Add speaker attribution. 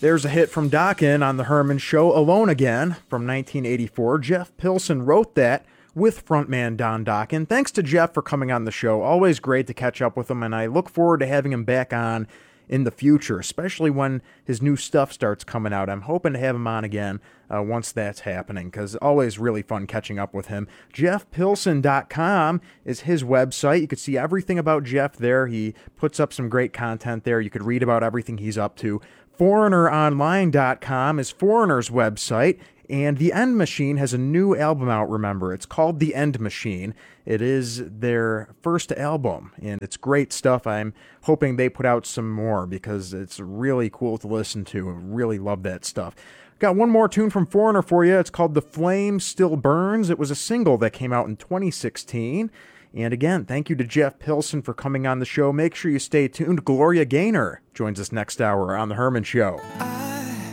Speaker 1: There's a hit from Dokken on The Herman Show, Alone Again, from 1984. Jeff Pilson wrote that with frontman Don Dokken. Thanks to Jeff for coming on the show. Always great to catch up with him, and I look forward to having him back on in the future, especially when his new stuff starts coming out. I'm hoping to have him on again once that's happening, because always really fun catching up with him. JeffPilson.com is his website. You can see everything about Jeff there. He puts up some great content there. You could read about everything he's up to. ForeignerOnline.com is Foreigner's website, and The End Machine has a new album out, remember. It's called The End Machine. It is their first album, and it's great stuff. I'm hoping they put out some more because it's really cool to listen to. I really love that stuff. Got one more tune from Foreigner for you. It's called The Flame Still Burns. It was a single that came out in 2016. And again, thank you to Jeff Pilson for coming on the show. Make sure you stay tuned. Gloria Gaynor joins us next hour on The Herman Show.